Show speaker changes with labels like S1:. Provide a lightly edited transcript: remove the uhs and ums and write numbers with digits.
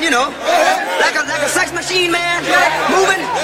S1: you know, like a sex machine, man, moving.